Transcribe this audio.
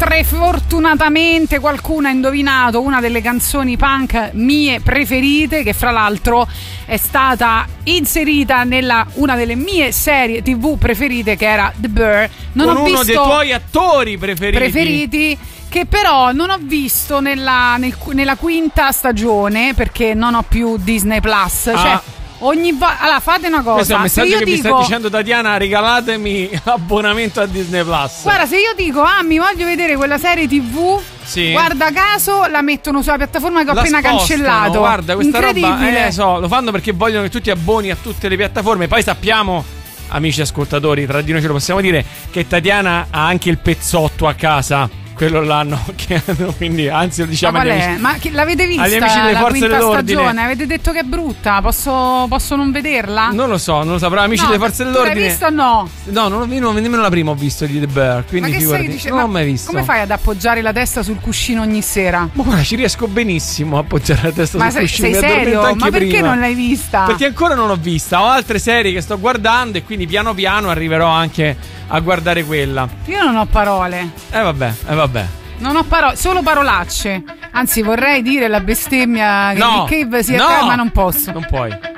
Mentre fortunatamente qualcuno ha indovinato una delle canzoni punk mie preferite, che fra l'altro è stata inserita nella una delle mie serie TV preferite, che era The Bear. Non con ho uno visto dei tuoi attori preferiti, che però non ho visto nella quinta stagione, perché non ho più Disney Plus. Cioè ogni volta, allora fate una cosa. Questo è un messaggio se io che dico, mi sta dicendo Tatiana: regalatemi l'abbonamento a Disney Plus. guarda, se io dico mi voglio vedere quella serie TV, sì, guarda caso la mettono sulla piattaforma che ho la appena spostano, cancellato. guarda, questa incredibile. roba, lo fanno perché vogliono che tu ti abboni a tutte le piattaforme. Poi sappiamo, amici ascoltatori, tra di noi ce lo possiamo dire, che Tatiana ha anche il pezzotto a casa. Quello l'hanno, quindi anzi lo diciamo agli amici. Ma l'avete vista agli amici delle la forze quinta dell'ordine. stagione? Avete detto che è brutta, posso non vederla? Non lo so, però amici delle forze dell'ordine. L'hai vista o no? No, nemmeno la prima ho visto di The Bear, quindi ma che figurati, dice, non l'ho mai visto. Come fai ad appoggiare la testa sul cuscino ogni sera? Ma guarda, ci riesco benissimo a appoggiare la testa sul cuscino. Sei serio? Ma perché non l'hai vista? Perché ancora non l'ho vista. Ho altre serie che sto guardando e quindi piano piano arriverò anche a guardare quella. Io non ho parole. Vabbè. Non ho parole, solo parolacce. Anzi, vorrei dire la bestemmia che Nick Cave sia ma non posso. Non puoi.